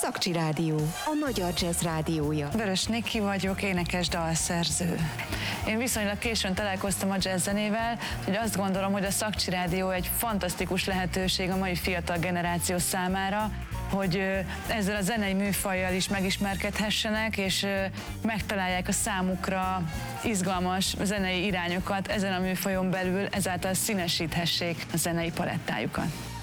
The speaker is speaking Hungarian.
Szakcsi Rádió, a magyar jazz rádiója. Vörös Niki vagyok, énekes, dalszerző. Én viszonylag későn találkoztam a jazzzenével, hogy azt gondolom, hogy a Szakcsi Rádió egy fantasztikus lehetőség a mai fiatal generáció számára, hogy ezzel a zenei műfajjal is megismerkedhessenek, és megtalálják a számukra izgalmas zenei irányokat ezen a műfajon belül, ezáltal színesíthessék a zenei palettájukat.